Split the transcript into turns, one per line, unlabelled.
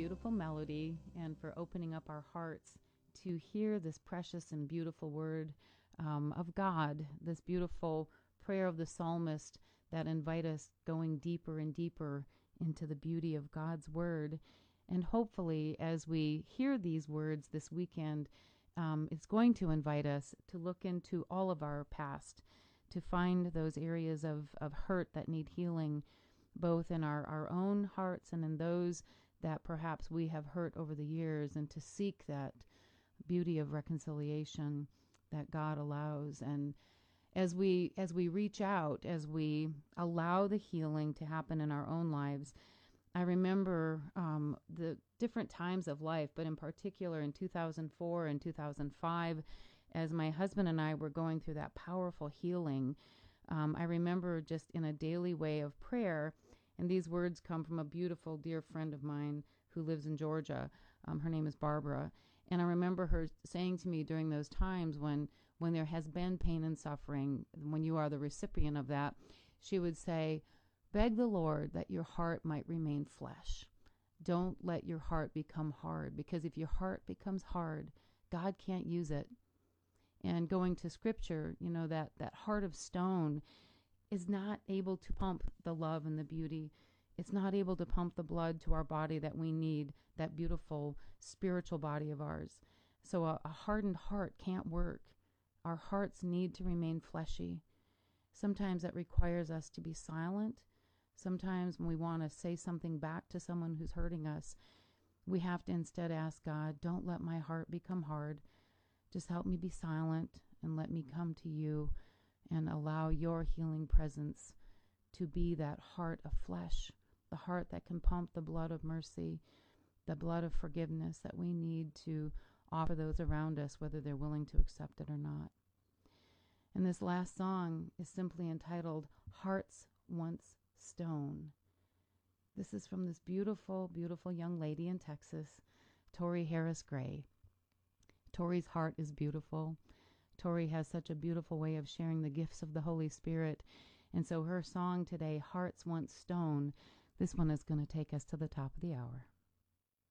beautiful melody and for opening up our hearts to hear this precious and beautiful word of God, this beautiful prayer of the psalmist that invite us going deeper and deeper into the beauty of God's word. And hopefully, as we hear these words this weekend, it's going to invite us to look into all of our past, to find those areas of hurt that need healing, both in our own hearts and in those that perhaps we have hurt over the years, and to seek that beauty of reconciliation that God allows. And as we reach out, as we allow the healing to happen in our own lives, I remember the different times of life, but in particular in 2004 and 2005, as my husband and I were going through that powerful healing. I remember just in a daily way of prayer, and these words come from a beautiful, dear friend of mine who lives in Georgia. Her name is Barbara. And I remember her saying to me during those times when there has been pain and suffering, when you are the recipient of that, she would say, beg the Lord that your heart might remain flesh. Don't let your heart become hard, because if your heart becomes hard, God can't use it. And going to scripture, that heart of stone is not able to pump the love and the beauty. It's not able to pump the blood to our body that we need, that beautiful spiritual body of ours. So a hardened heart can't work. Our hearts need to remain fleshy. Sometimes that requires us to be silent. Sometimes when we want to say something back to someone who's hurting us, we have to instead ask God, don't let my heart become hard. Just help me be silent and let me come to you and allow your healing presence to be that heart of flesh, the heart that can pump the blood of mercy, the blood of forgiveness that we need to offer those around us, whether they're willing to accept it or not. And this last song is simply entitled Hearts Once Stone. This is from this beautiful, beautiful young lady in Texas, Tori Harris Gray. Tori's heart is beautiful. Tori has such a beautiful way of sharing the gifts of the Holy Spirit. And so her song today, Hearts Once Stone, this one is going to take us to the top of the hour.